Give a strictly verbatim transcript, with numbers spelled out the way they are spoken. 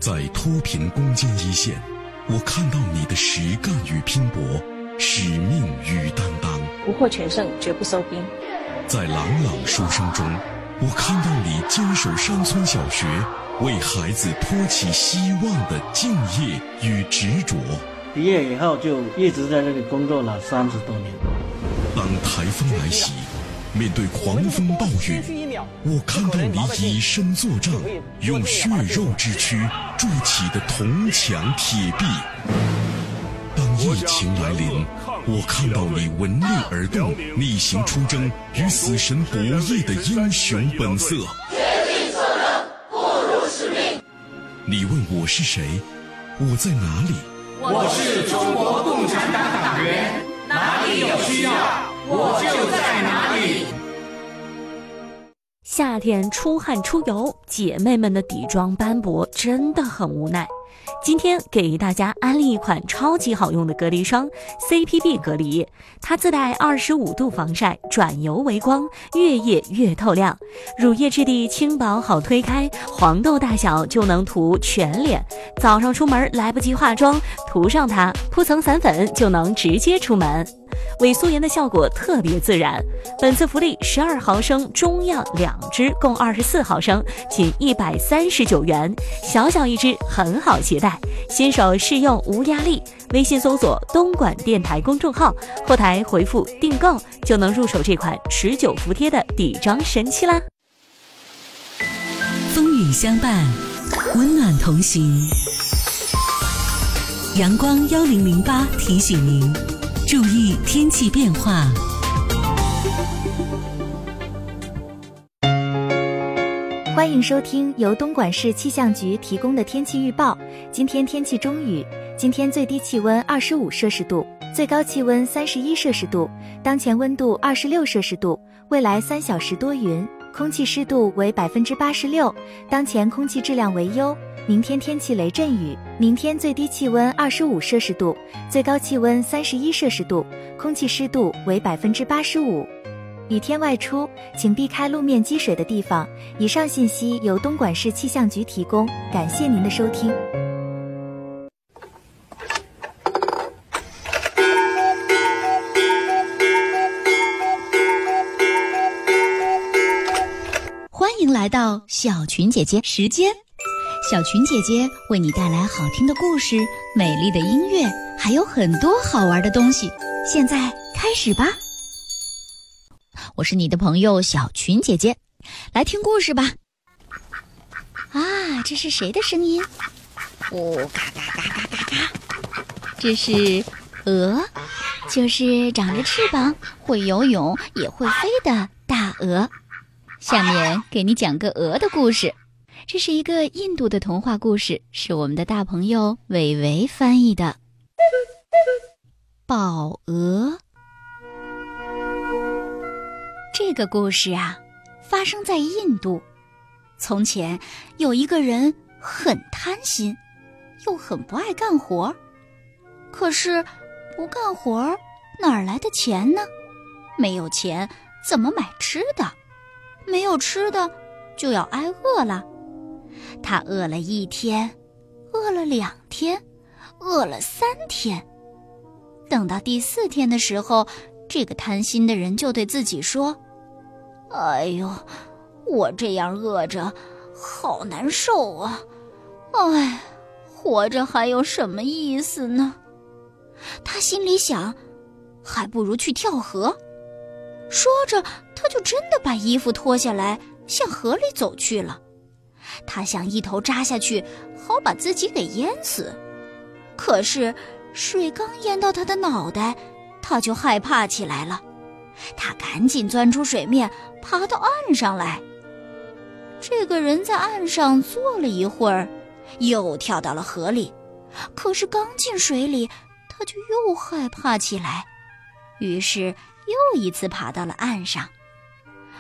在脱贫攻坚一线，我看到你的实干与拼搏，使命与担当。 不获全胜，绝不收兵。 在朗朗书声中，我看到你坚守山村小学，为孩子托起希望的敬业与执着。 毕业以后就一直在这里工作了三十多年。 当台风来袭，面对狂风暴雨，我看到你以身作仗，用血肉之躯筑起的铜墙铁壁。当疫情来临，我看到你闻令而动，逆行出征，与死神博弈的英雄本色。 竭尽所能，不辱使命。 你问我是谁？我在哪里？ 我是中国共产党党员，哪里有需要，我就在哪里。 夏天出汗出油，姐妹们的底妆斑驳真的很无奈。今天给大家安利一款超级好用的隔离霜 C P B 隔离，它自带二十五度防晒，转油为光，越夜越透亮，乳液质地轻薄好推开，黄豆大小就能涂全脸，早上出门来不及化妆，涂上它铺层散粉就能直接出门，伪素颜的效果特别自然。本次福利十二毫升中样两支，共二十四毫升，仅一百三十九元，小小一支很好携带，新手试用无压力。微信搜索东莞电台公众号，后台回复订购就能入手这款持久服帖的底妆神器啦。 风雨相伴，温暖同行。阳光幺零零八提醒您注意天气变化。 欢迎收听由东莞市气象局提供的天气预报。今天天气中雨，今天最低气温二十五摄氏度，最高气温三十一摄氏度，当前温度二十六摄氏度，未来三小时多云，空气湿度为百分之八十六，当前空气质量为优。明天天气雷阵雨，明天最低气温二十五摄氏度，最高气温三十一摄氏度，空气湿度为百分之八十五。雨天外出，请避开路面积水的地方。以上信息由东莞市气象局提供，感谢您的收听。 欢迎来到小群姐姐时间。小群姐姐为你带来好听的故事、美丽的音乐，还有很多好玩的东西。现在开始吧。我是你的朋友小群姐姐，来听故事吧。啊，这是谁的声音？哦，嘎嘎嘎嘎嘎嘎，这是鹅，就是长着翅膀，会游泳也会飞的大鹅。下面给你讲个鹅的故事。这是一个印度的童话故事，是我们的大朋友伟伟翻译的。宝鹅。这个故事啊，发生在印度。从前有一个人很贪心，又很不爱干活。可是不干活哪儿来的钱呢？没有钱怎么买吃的？没有吃的就要挨饿了。他饿了一天，饿了两天，饿了三天。等到第四天的时候，这个贪心的人就对自己说：哎呦，我这样饿着好难受啊，哎，活着还有什么意思呢？他心里想，还不如去跳河。说着，他就真的把衣服脱下来向河里走去了。他想一头扎下去，好把自己给淹死。可是水刚淹到他的脑袋，他就害怕起来了。他赶紧钻出水面，爬到岸上来。这个人在岸上坐了一会儿，又跳到了河里。可是刚进水里，他就又害怕起来。于是又一次爬到了岸上。